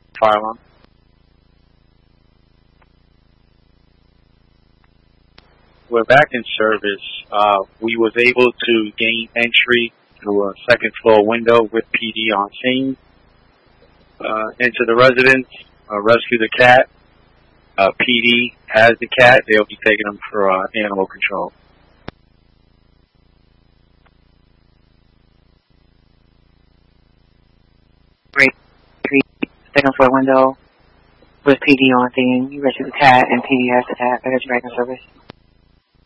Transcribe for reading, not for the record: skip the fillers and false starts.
Fire alarm. We're back in service. We was able to gain entry through a second floor window with PD on scene. Enter the residence, rescue the cat. PD has the cat. They'll be taking him for animal control. Great. Second floor window with PD on scene. You rescue the cat and PD has the cat. I got you back in service.